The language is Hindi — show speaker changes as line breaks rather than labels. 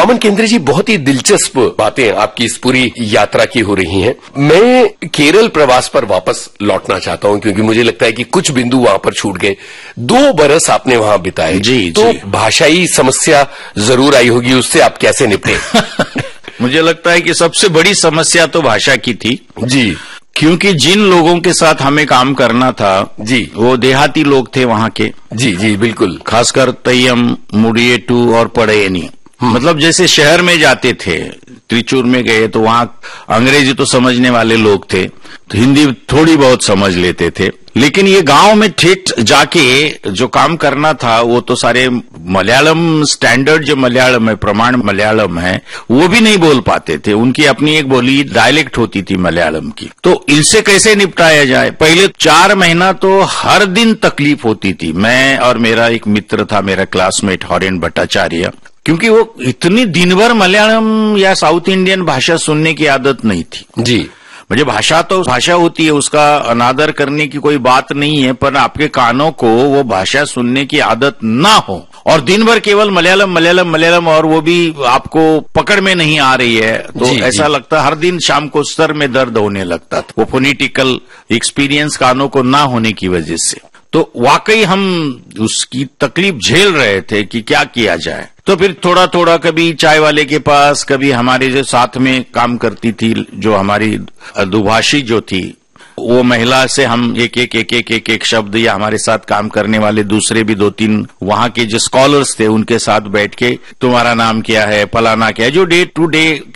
वामन केंद्रे जी, बहुत ही दिलचस्प बातें आपकी इस पूरी यात्रा की हो रही हैं। मैं केरल प्रवास पर वापस लौटना चाहता हूं, क्योंकि मुझे लगता है कि कुछ बिंदु वहां पर छूट गए। 2 बरस आपने वहां बिताए, तो भाषाई समस्या जरूर आई होगी, उससे आप कैसे निपटे?
मुझे लगता है कि सबसे बड़ी समस्या तो भाषा की थी जी, क्योंकि जिन लोगों के साथ हमें काम करना था जी, वो देहाती लोग थे वहां के।
जी जी बिल्कुल,
खासकर तैयम, मुडियेटू और पड़ेयनी। मतलब जैसे शहर में जाते थे, त्रिचूर में गए तो वहां अंग्रेजी तो समझने वाले लोग थे, तो हिंदी थोड़ी बहुत समझ लेते थे। लेकिन ये गांव में ठेठ जाके जो काम करना था वो तो सारे मलयालम, स्टैंडर्ड जो मलयालम है, प्रमाण मलयालम है, वो भी नहीं बोल पाते थे। उनकी अपनी एक बोली डायलेक्ट होती थी मलयालम की। तो इनसे कैसे निपटाया जाए? पहले 4 महीना तो हर दिन तकलीफ होती थी। मैं और मेरा एक मित्र था, मेरा क्लासमेट हॉरेन भट्टाचार्य, क्योंकि वो इतनी दिन भर मलयालम या साउथ इंडियन भाषा सुनने की आदत नहीं थी जी। मुझे भाषा तो भाषा होती है, उसका अनादर करने की कोई बात नहीं है, पर आपके कानों को वो भाषा सुनने की आदत ना हो और दिन भर केवल मलयालम मलयालम मलयालम, और वो भी आपको पकड़ में नहीं आ रही है, तो ऐसा लगता हर दिन शाम को सर में दर्द होने लगता था, वो फोनेटिकल एक्सपीरियंस कानों को ना होने की वजह से। तो वाकई हम उसकी तकलीफ झेल रहे थे कि क्या किया जाए। तो फिर थोड़ा थोड़ा कभी चाय वाले के पास, कभी हमारे जो साथ में काम करती थी, जो हमारी दुभाषी जो थी, वो महिला से हम एक शब्द, या हमारे साथ काम करने वाले दूसरे भी 2-3 वहां के जो स्कॉलर्स थे उनके साथ बैठ के, तुम्हारा नाम क्या है, फलाना क्या है, जो डे टू डे